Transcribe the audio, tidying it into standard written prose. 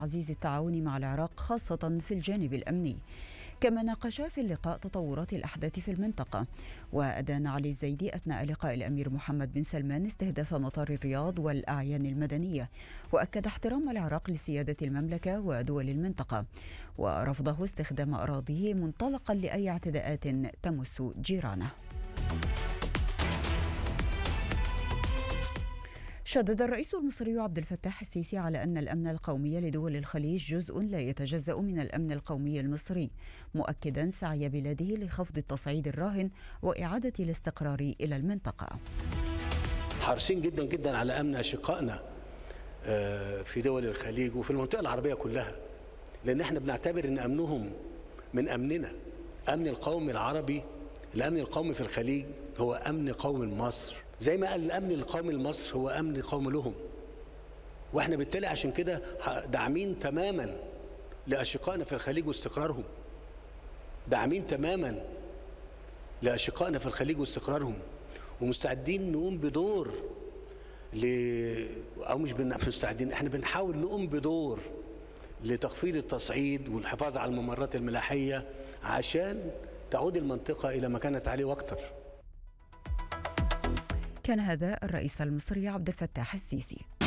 تعزيز التعاون مع العراق خاصة في الجانب الأمني. كما ناقشا في اللقاء تطورات الأحداث في المنطقة. وأدان علي الزيدي أثناء لقاء الأمير محمد بن سلمان استهداف مطار الرياض والأعيان المدنية، وأكد احترام العراق لسيادة المملكة ودول المنطقة، ورفضه استخدام أراضيه منطلقا لأي اعتداءات تمس جيرانه. شدد الرئيس المصري عبد الفتاح السيسي على أن الأمن القومي لدول الخليج جزء لا يتجزأ من الأمن القومي المصري، مؤكدا سعي بلاده لخفض التصعيد الراهن وإعادة الاستقرار إلى المنطقة. حريصين جدا جدا على أمن أشقائنا في دول الخليج وفي المنطقة العربية كلها، لأن احنا بنعتبر أن أمنهم من أمننا. أمن القومي العربي، الأمن القومي في الخليج هو أمن قومي مصر، زي ما قال الأمن القومي لمصر هو أمن قومي لهم. واحنا بالتالي عشان كده داعمين تماما لأشقائنا في الخليج واستقرارهم، داعمين تماما لأشقائنا في الخليج واستقرارهم، ومستعدين نقوم بدور أو مش مستعدين، احنا بنحاول نقوم بدور لتخفيض التصعيد والحفاظ على الممرات الملاحية عشان تعود المنطقة إلى ما كانت عليه وأكتر. كان هذا الرئيس المصري عبد الفتاح السيسي.